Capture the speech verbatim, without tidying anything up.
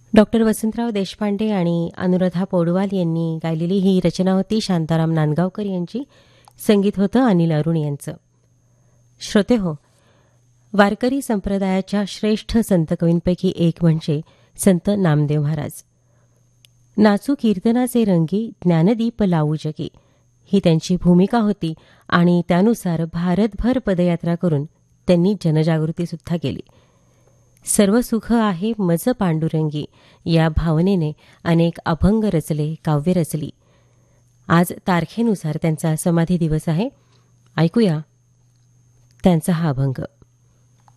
Doctor Vasantrao Deshpande आणि अनुराधा पौडवाल यांनी गायलेली ही रचना होती. शांताराम नांदगावकर यांची संगीत होतं अनिल अरुण यांचं. श्रोते हो, वारकरी संप्रदायाच्या श्रेष्ठ संत कवींपैकी एक म्हणजे संत नामदेव महाराज. नाचू कीर्तनाचे रंगी, ज्ञानदीप लावू जगी, ही त्यांची भूमिका होती आणि त्यानुसार भारतभर पदयात्रा करून त्यांनी जनजागृतीसुद्धा केली. सर्व सुख आहे मज पांडुरंगी या भावनेने अनेक अभंग रचले, काव्य रचली. आज तारखेनुसार त्यांचा समाधी दिवस आहे. ऐकूया त्यांचा हा अभंग.